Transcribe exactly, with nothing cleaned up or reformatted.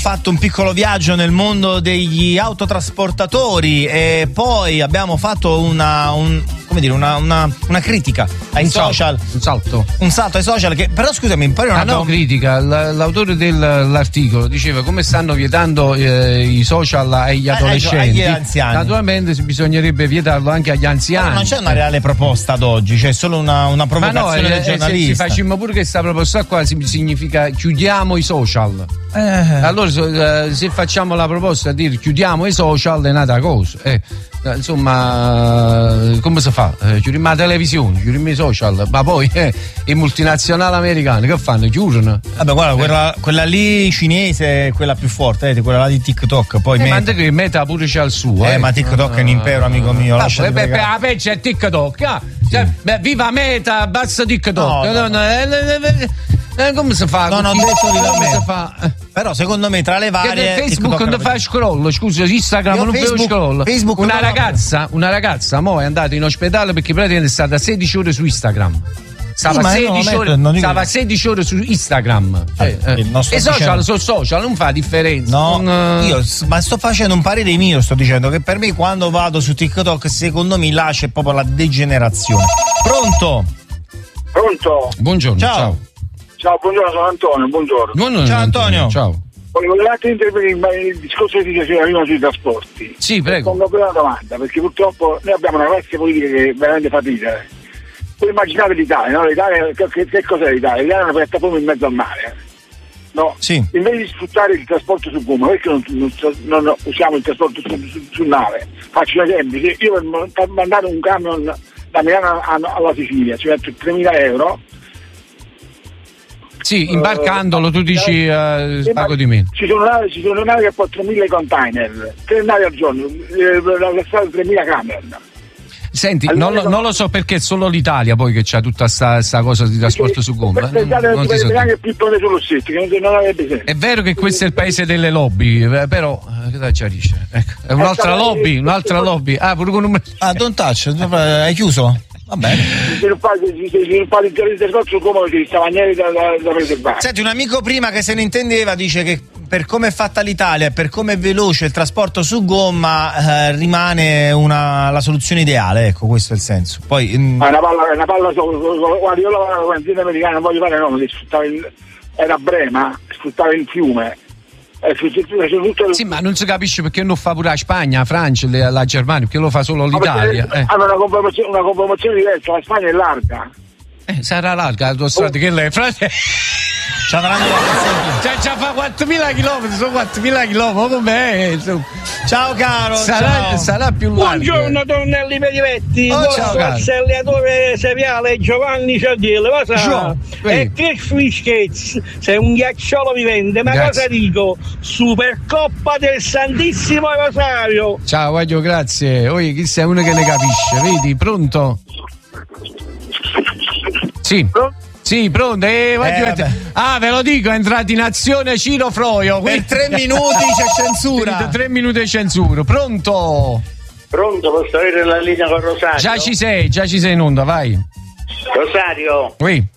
fatto un piccolo viaggio nel mondo degli autotrasportatori e poi abbiamo fatto una, un, come dire, una, una, una critica ai un social. Salto, un salto. Un salto ai social che, però scusami, poi non ah, abbiamo... no, critica. L- l'autore dell'articolo diceva come stanno vietando eh, i social agli adolescenti. Agli anziani. Naturalmente bisognerebbe vietarlo anche agli anziani. Ma non c'è una reale proposta ad oggi, c'è solo una, una provocazione Ma no, del eh, giornalista. se, se facciamo pure questa proposta qua significa chiudiamo i social. Eh. Allora se facciamo la proposta di dire chiudiamo i social è nata cosa. Eh, insomma, come si fa? Eh, chiudiamo la televisione, chiudiamo i social, ma poi eh, i multinazionali americani che fanno? Chiudono. Vabbè, guarda, quella, quella lì cinese è quella più forte, eh, quella là di TikTok. Poi eh, Meta. Ma che Meta pure c'ha il suo. Eh, eh. ma TikTok è un impero, amico mio. Ah, Lasciati beh, beh, pregare. a me c'è TikTok. Ah, cioè, beh, viva Meta, basta TikTok. No, no, no. Eh, eh, eh, come si fa? Non ho detto viva come Meta. si fa? Però secondo me tra le varie Facebook non fa scroll, scusa, Instagram Io non fa Facebook- scroll. Facebook una non ragazza, una ragazza mo è andata in ospedale perché praticamente è stata sedici ore su Instagram. Stava, ma io non lo sedici, metto, ore, non dico- stava sedici ore su Instagram. Cioè, Eh, eh. non sto E social dicendo- sono social, non fa differenza. No, non, eh, io s- ma sto facendo un parere mio, sto dicendo che per me quando vado su TikTok secondo me là c'è proprio la degenerazione. Pronto? Pronto? Buongiorno, Ciao. ciao. Ciao, buongiorno, sono Antonio, buongiorno. Buongiorno, Ciao, Antonio. Ciao. Volevo un attimo intervenire in il discorso che dice prima sui trasporti. Sì, prego. Pongo una domanda, perché purtroppo noi abbiamo una classe politica che veramente fa ridere. Voi immaginate l'Italia, no? L'Italia, che, che, che cos'è l'Italia? L'Italia è una piattaforma in mezzo al mare. No? Sì. Invece di sfruttare il trasporto su gomma, perché non, non, non usiamo il trasporto su, su, su nave? Faccio un esempio, se io per, per mandare un camion da Milano a, alla Sicilia ci metto tremila euro. Sì, imbarcandolo tu dici eh, Eh, pago di meno. Ci sono navi, ci sono navi che portano mille container, tre navi al giorno, eh, la strada tremila camion. Senti, Allora, non, lo, non lo so perché è solo l'Italia poi che c'ha tutta sta, sta cosa di trasporto su gomma. Per Non, non ti so dire. anche più pronte sullo sito, che non avrebbe senso. È vero che questo è il paese delle lobby, eh, però eh, che da chiarisce? Ecco, è un'altra lobby, un'altra lobby. Ah, pure con un Ah, don't touch, hai chiuso? Va bene. Sviluppare il trasporto su gomma perché ci sta maniere da, da, da preservare. Senti, un amico prima che se ne intendeva dice che per come è fatta l'Italia e per come è veloce il trasporto su gomma eh, rimane una, la soluzione ideale, ecco, questo è il senso. Poi mm, Ma è una palla, è una palla solo, guarda, io lavoravo con l'azienda americana, non voglio fare nome, che sfruttava il, era Brema, sfruttava il fiume. Eh, tutto... Sì, ma non si capisce perché non fa pure la Spagna, la Francia, le- la Germania, perché lo fa solo l'Italia. Eh. Hanno una conformazione, una conformazione diversa, la Spagna è larga. Eh, sarà larga la tua strada, che lei, frate. ci avranno la Cioè, già fa quattromila chilometri, sono quattromila chilometri, com'è? Insomma. Ciao caro, Sarà, ciao. sarà più larga. Buongiorno Tornelli Pedivetti, Oh, il ciao, vostro caro. assaliatore seriale Giovanni Ciardiele, cosa? Gio, E vedi. che freschezza, sei un ghiacciolo vivente, ma Grazie. cosa dico? Supercoppa del Santissimo Rosario. Ciao, Aglio, grazie. Oi, chi sei uno che ne capisce, vedi? Pronto? Sì. Sì, pronto. Eh, Aglio, vabbè. ah, ve lo dico, è entrato in azione Ciro Froio. Per tre minuti c'è censura. Finito, tre minuti di censura. Pronto? Pronto, posso avere la linea con Rosario? Già ci sei, già ci sei in onda, vai. Rosario, Oui.